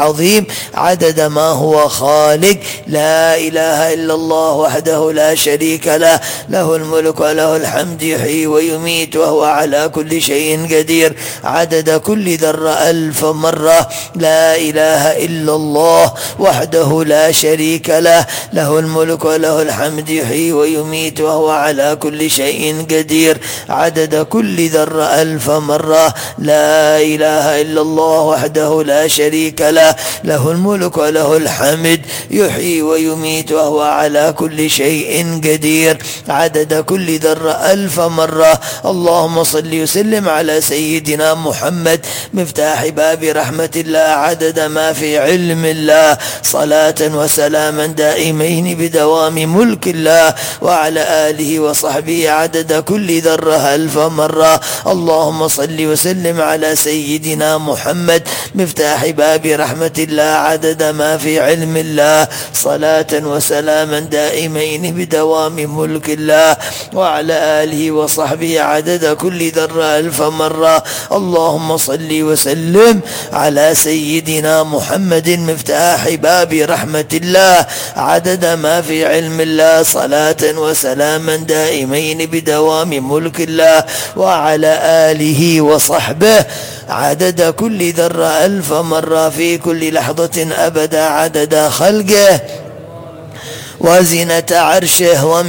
عظيم عدد ما هو خالق. لا إله إلا الله وحده لا شريك له، له الملك وله الحمد يحيي ويميت وهو على كل شيء قدير عدد كل ذرة 1000 مرة. لا إله إلا الله وحده لا شريك له، له الملك وله الحمد يحيي ويميت وهو على كل شيء قدير عدد كل ذرة 1000 مرة. لا إله إلا الله وحده لا شريك له، له الملك وله الحمد يحيي ويميت وهو على كل شيء قدير عدد كل ذرة 1000 مرة. اللهم صل وسلم على سيدنا محمد مفتاح باب رحمة الله عدد ما في علم الله، صلاة وسلاما دائمين بدوام ملك الله، وعلى آله وصحبه عدد كل ذرة 1000 مرة. اللهم صل وسلم على سيدنا محمد مفتاح باب رحمة الله عدد ما في علم الله، صلاة وسلاما دائمين بدوام ملك الله، وعلى آله وصحبه عدد كل ذرة 1000 مرة. اللهم صل وسلم على سيدنا محمد مفتاح باب رحمة الله عدد ما في علم الله، صلاة وسلاما دائمين بدوام ملك الله، وعلى آله وصحبه عدد كل ذرة 1000 مرة في كل لحظة أبدا عدد خلقه وزنة عرشه